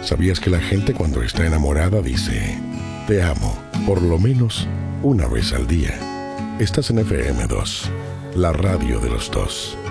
¿Sabías que la gente cuando está enamorada dice te amo por lo menos una vez al día? Estás en FM2, la radio de los dos.